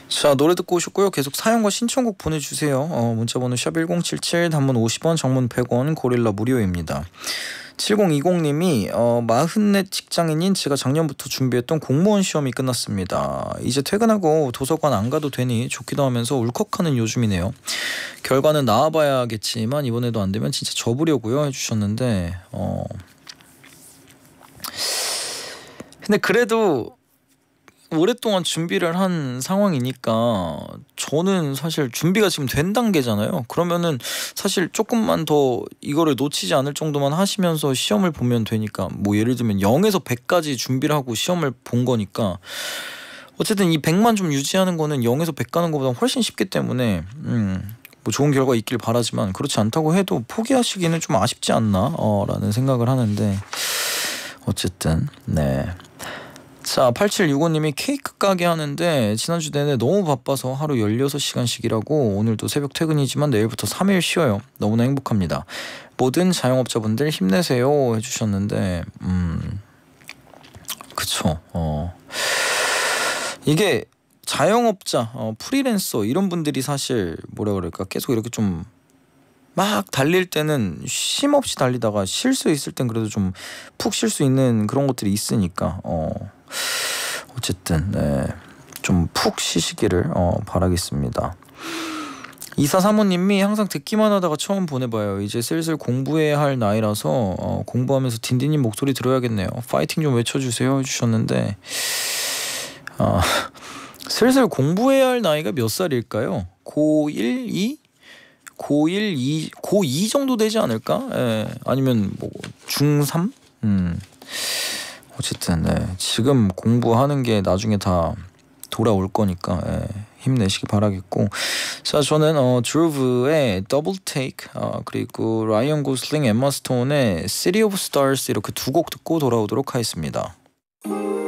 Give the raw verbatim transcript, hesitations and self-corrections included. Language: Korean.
자, 노래 듣고 오셨고요. 계속 사연과 신청곡 보내주세요. 어, 문자번호 샵 일공칠칠, 단문 오십 원, 장문 백 원, 고릴라 무료입니다. 칠공이공님이 어, 마흔넷 직장인인 제가 작년부터 준비했던 공무원 시험이 끝났습니다. 이제 퇴근하고 도서관 안 가도 되니 좋기도 하면서 울컥하는 요즘이네요. 결과는 나와봐야겠지만 이번에도 안 되면 진짜 접으려고요 해주셨는데 어... 근데 그래도 오랫동안 준비를 한 상황이니까 저는 사실 준비가 지금 된 단계잖아요. 그러면은 사실 조금만 더 이거를 놓치지 않을 정도만 하시면서 시험을 보면 되니까, 뭐 예를 들면 영에서 백까지 준비를 하고 시험을 본 거니까 어쨌든 이 백만 좀 유지하는 거는 영에서 백 가는 것보다 훨씬 쉽기 때문에 음, 뭐 좋은 결과 있길 바라지만, 그렇지 않다고 해도 포기하시기는 좀 아쉽지 않나 어, 라는 생각을 하는데 어쨌든 네. 자, 팔칠육오님이 케이크 가게 하는데 지난주 내내 너무 바빠서 하루 열여섯 시간씩 일하고 오늘도 새벽 퇴근이지만 내일부터 삼 일 쉬어요. 너무나 행복합니다. 모든 자영업자분들 힘내세요 해주셨는데 음 그쵸. 어 이게 자영업자, 어, 프리랜서 이런 분들이 사실 뭐라 그럴까, 계속 이렇게 좀 막 달릴 때는 쉼 없이 달리다가 쉴 수 있을 땐 그래도 좀 푹 쉴 수 있는 그런 것들이 있으니까 어 어쨌든 네, 좀 푹 쉬시기를 어 바라겠습니다. 이사사모님이 항상 듣기만 하다가 처음 보내봐요. 이제 슬슬 공부해야 할 나이라서 어, 공부하면서 딘딘님 목소리 들어야겠네요. 파이팅 좀 외쳐주세요 해주셨는데 어, 슬슬 공부해야 할 나이가 몇 살일까요? 고일, 이? 고일, 이, 고이 정도 되지 않을까? 예, 아니면 뭐 중삼? 음. 어쨌든 네, 지금 공부하는 게 나중에 다 돌아올 거니까 예, 힘내시기 바라겠고, 자 저는 어, 드루브의 더블 테이크 어, 그리고 라이언 고슬링, 엠마 스톤의 City of Stars 이렇게 두 곡 듣고 돌아오도록 하겠습니다.